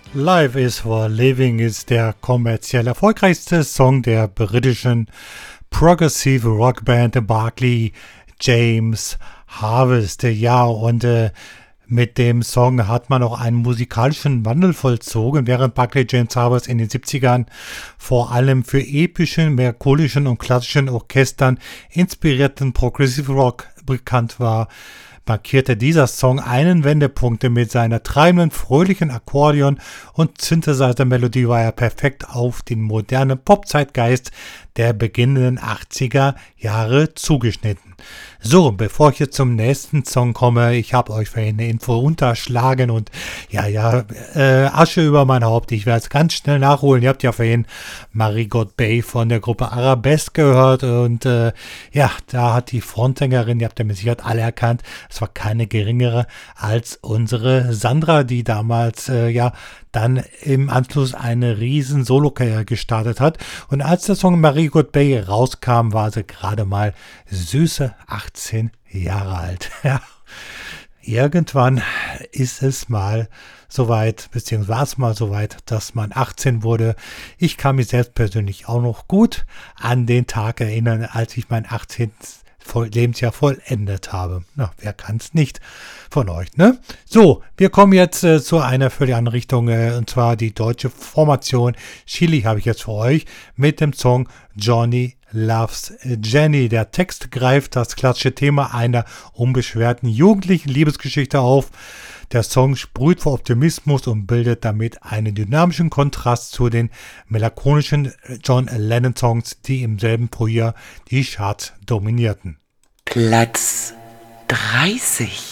Life is for Living ist der kommerziell erfolgreichste Song der britischen Progressive Rockband Barclay James Harvest. Ja, und mit dem Song hat man auch einen musikalischen Wandel vollzogen, während Barclay James Harvest in den 70ern vor allem für epischen, melancholischen und klassischen Orchestern inspirierten Progressive Rock bekannt war, markierte dieser Song einen Wendepunkt. Mit seiner treibenden, fröhlichen Akkordeon- und Synthesizer-Melodie war er perfekt auf den modernen Pop-Zeitgeist der beginnenden 80er Jahre zugeschnitten. So, bevor ich jetzt zum nächsten Song komme, ich habe euch vorhin eine Info unterschlagen und Asche über mein Haupt. Ich werde es ganz schnell nachholen. Ihr habt ja vorhin Marigot Bey von der Gruppe Arabesque gehört und da hat die Frontsängerin, ihr habt ja mit Sicherheit alle erkannt, es war keine geringere als unsere Sandra, die damals dann im Anschluss eine riesen Solo-Karriere gestartet hat. Und als der Song Marigot Bey rauskam, war sie gerade mal süße 18 Jahre alt. Ja. Irgendwann ist es mal soweit, beziehungsweise war es mal soweit, dass man 18 wurde. Ich kann mich selbst persönlich auch noch gut an den Tag erinnern, als ich mein 18. Lebensjahr vollendet habe. Na, wer kann es nicht von euch, ne? So, wir kommen jetzt zu einer völlig anderen Richtung, und zwar die deutsche Formation Chili habe ich jetzt für euch mit dem Song Johnny Loves Jenny. Der Text greift das klassische Thema einer unbeschwerten jugendlichen Liebesgeschichte auf. Der Song sprüht vor Optimismus und bildet damit einen dynamischen Kontrast zu den melancholischen John Lennon-Songs, die im selben Frühjahr die Charts dominierten. Platz 30.